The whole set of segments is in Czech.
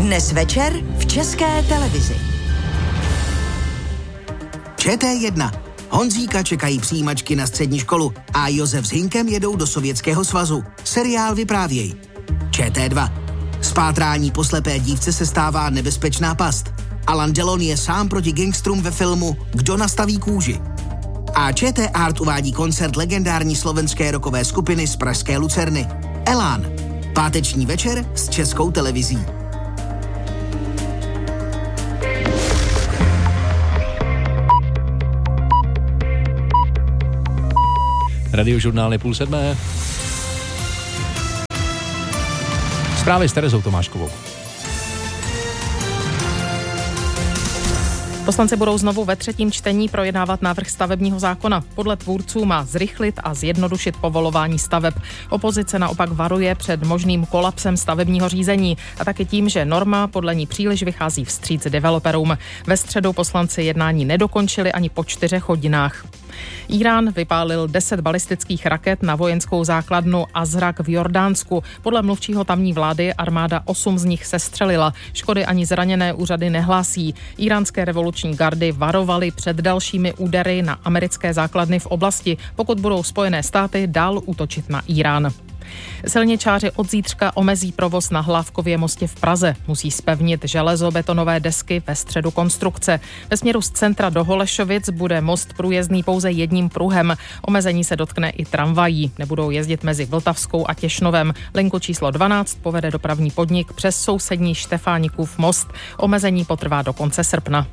Dnes večer v České televizi. ČT1. Honzíka čekají přijímačky na střední školu a Josef s Hinkem jedou do Sovětského svazu. Seriál Vyprávěj. ČT2. Spátrání po slepé dívce se stává nebezpečná past. Alan Delon je sám proti gangstrům ve filmu Kdo nastaví kůži. A ČT Art uvádí koncert legendární slovenské rockové skupiny z pražské Lucerny. Elán. Páteční večer s Českou televizí. Radiožurnál je 6:30. Zprávy s Terezou Tomáškovou. Poslanci budou znovu ve třetím čtení projednávat návrh stavebního zákona. Podle tvůrců má zrychlit a zjednodušit povolování staveb. Opozice naopak varuje před možným kolapsem stavebního řízení a taky tím, že norma podle ní příliš vychází vstříc developerům. Ve středu poslanci jednání nedokončili ani po 4 hodinách. Irán vypálil 10 balistických raket na vojenskou základnu Azraq v Jordánsku. Podle mluvčího tamní vlády armáda 8 z nich sestřelila. Škody ani zraněné úřady nehlásí. Iránské revoluční gardy varovaly před dalšími údery na americké základny v oblasti, pokud budou Spojené státy dál útočit na Irán. Silničáři od zítřka omezí provoz na Hlávkově mostě v Praze. Musí zpevnit železobetonové desky ve středu konstrukce. Ve směru z centra do Holešovic bude most průjezdný pouze jedním pruhem. Omezení se dotkne i tramvají. Nebudou jezdit mezi Vltavskou a Těšnovem. Linku číslo 12 povede dopravní podnik přes sousední Štefánikův most. Omezení potrvá do konce srpna.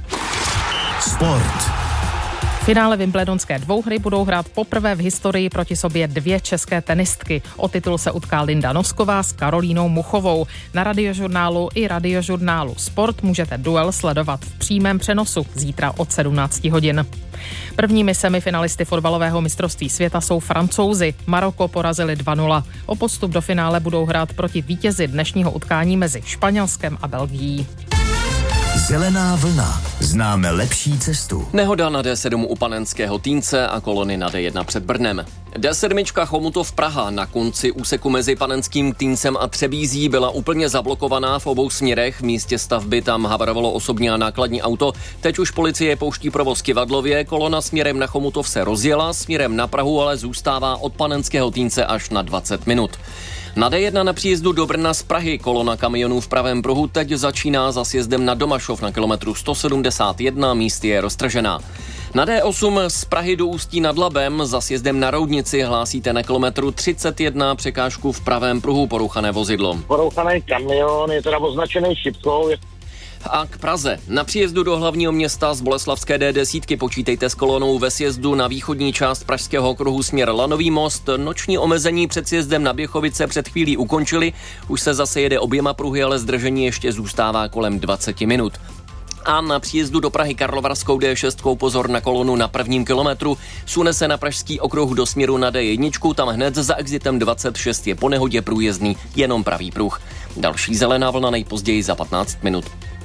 Sport. V finále wimbledonské dvouhry budou hrát poprvé v historii proti sobě 2 české tenistky. O titul se utká Linda Nosková s Karolínou Muchovou. Na Radiožurnálu i Radiožurnálu Sport můžete duel sledovat v přímém přenosu zítra od 17 hodin. Prvními semifinalisty fotbalového mistrovství světa jsou Francouzi. Maroko porazili 2-0. O postup do finále budou hrát proti vítězi dnešního utkání mezi Španělskem a Belgií. Zelená vlna. Známe lepší cestu. Nehoda na D7 u Panenského Týnce a kolony na D1 před Brnem. D7 Chomutov Praha na konci úseku mezi Panenským Týncem a Třebízí byla úplně zablokovaná v obou směrech. V místě stavby tam havarovalo osobní a nákladní auto. Teď už policie pouští provoz Kyvadlově. Kolona směrem na Chomutov se rozjela, směrem na Prahu ale zůstává od Panenského Týnce až na 20 minut. Na D1 na příjezdu do Brna z Prahy kolona kamionů v pravém pruhu teď začíná za sjezdem na Domašov na kilometru 171, míst je roztržená. Na D8 z Prahy do Ústí nad Labem za sjezdem na Roudnici hlásíte na kilometru 31 překážku v pravém pruhu, porouchané vozidlo. Porouchaný kamion je teda označený šipkou. A k Praze. Na příjezdu do hlavního města z Boleslavské D10 počítejte s kolonou ve sjezdu na východní část Pražského okruhu směr Lanový most. Noční omezení před sjezdem na Běchovice před chvílí ukončili. Už se zase jede oběma pruhy, ale zdržení ještě zůstává kolem 20 minut. A na příjezdu do Prahy Karlovarskou D6 pozor na kolonu na prvním kilometru. Sune se na pražský okruh do směru na D1, tam hned za exitem 26 je po nehodě průjezdný jenom pravý pruh. Další zelená vlna nejpozději za 15 minut.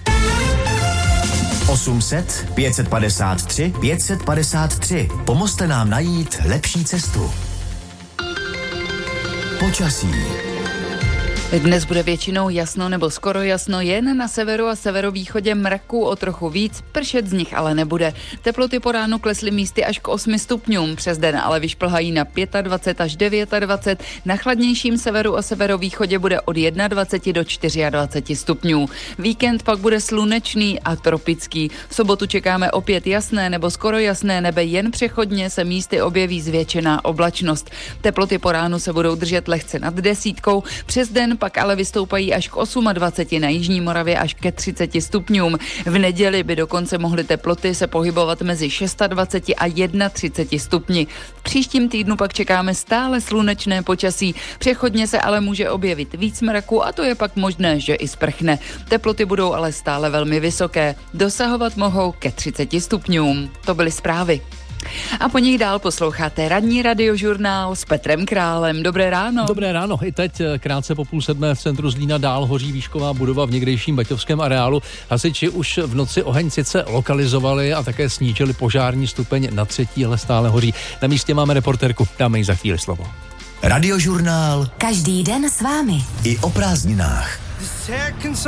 800 553 553. Pomozte nám najít lepší cestu. Počasí. Dnes bude většinou jasno nebo skoro jasno, jen na severu a severovýchodě mraků o trochu víc, pršet z nich ale nebude. Teploty po ránu klesly místy až k 8 stupňům, přes den ale vyšplhají na 25 až 29, na chladnějším severu a severovýchodě bude od 21 do 24 stupňů. Víkend pak bude slunečný a tropický. V sobotu čekáme opět jasné nebo skoro jasné nebe, jen přechodně se místy objeví zvětšená oblačnost. Teploty po ránu se budou držet lehce nad 10, přes den pak ale vystoupají až k 28, na jižní Moravě až ke 30 stupňům. V neděli by dokonce mohly teploty se pohybovat mezi 26 a 31 stupni. V příštím týdnu pak čekáme stále slunečné počasí, přechodně se ale může objevit víc mraku a to je pak možné, že i sprchne. Teploty budou ale stále velmi vysoké, dosahovat mohou ke 30 stupňům. To byly zprávy. A po nich dál posloucháte ranní radiožurnál s Petrem Králem. Dobré ráno. Dobré ráno. I teď krátce po 6:30 v centru Zlína dál hoří výšková budova v někdejším baťovském areálu. Hasiči už v noci oheň sice lokalizovali a také snížili požární stupeň na 3, ale stále hoří. Na místě máme reportérku. Dáme jí za chvíli slovo. Radiožurnál. Každý den s vámi. I o prázdninách.